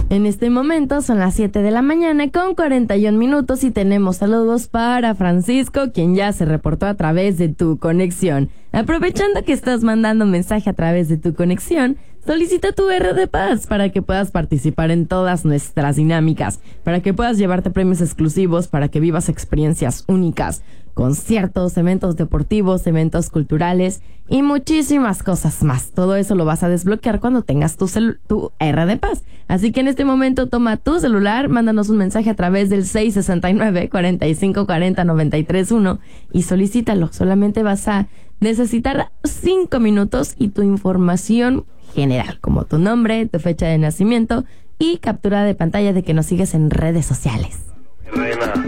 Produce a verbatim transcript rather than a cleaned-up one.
En este momento son las siete de la mañana con cuarenta y un minutos y tenemos saludos para Francisco, quien ya se reportó a través de Tu Conexión. Aprovechando que estás mandando mensaje a través de Tu Conexión, solicita tu R de Paz para que puedas participar en todas nuestras dinámicas, para que puedas llevarte premios exclusivos, para que vivas experiencias únicas, conciertos, eventos deportivos, eventos culturales y muchísimas cosas más. Todo eso lo vas a desbloquear cuando tengas tu, celu- tu R de Paz. Así que en este momento toma tu celular, mándanos un mensaje a través del seis sesenta y nueve, cuarenta y cinco cuarenta, noventa y tres uno y solicítalo. Solamente vas a necesitar cinco minutos y tu información general, como tu nombre, tu fecha de nacimiento y captura de pantalla de que nos sigues en redes sociales. Reina.